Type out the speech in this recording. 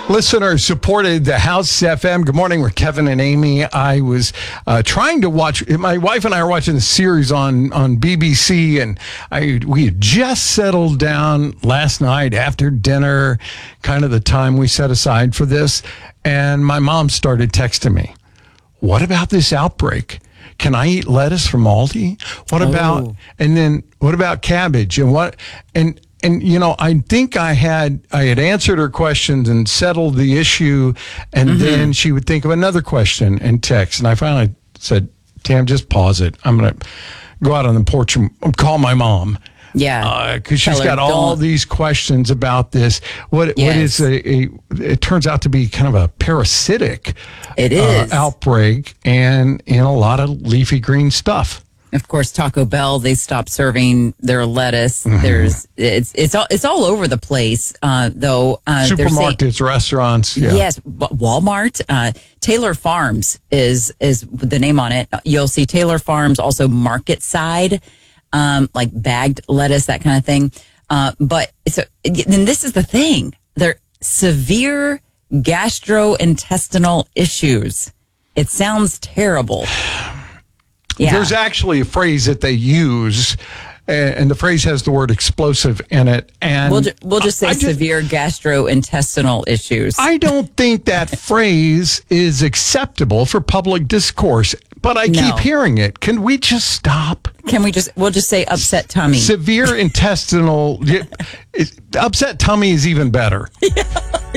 Listener supported the House FM. Good morning. We're Kevin and Amy. I was trying to watch. My wife and I are watching the series on BBC, and we had just settled down last night after dinner, kind of the time we set aside for this. And my mom started texting me, "What about this outbreak? Can I eat lettuce from Aldi? What about what about cabbage and what?" And you know, I think I had answered her questions and settled the issue, and then she would think of another question and text. And I finally said, "Tam, just pause it. I'm going to go out on the porch and call my mom." Yeah, because she's got all these questions about this. What is it turns out to be kind of a parasitic outbreak, and in a lot of leafy green stuff. Of course, Taco Bell, they stopped serving their lettuce. It's all over the place, though. Supermarkets, restaurants. Yeah. Yes, Walmart. Taylor Farms is the name on it. You'll see Taylor Farms, also Market Side, like bagged lettuce, that kind of thing. But then this is the thing. They're severe gastrointestinal issues. It sounds terrible. Yeah. There's actually a phrase that they use, and the phrase has the word explosive in it. And we'll just say severe gastrointestinal issues. I don't think that phrase is acceptable for public discourse, but I keep hearing it. Can we just stop? We'll just say upset tummy. Severe intestinal, upset tummy is even better. Yeah.